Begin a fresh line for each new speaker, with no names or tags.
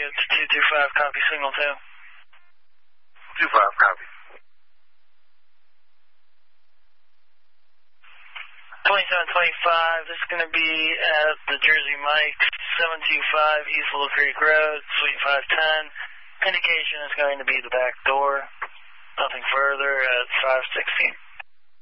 it's 225, copy, signal 2.
25, copy.
2725, this is going to be at the Jersey Mike's, 725 East Little Creek Road, Suite 510. Indication is going to be the back door. Nothing further at 516.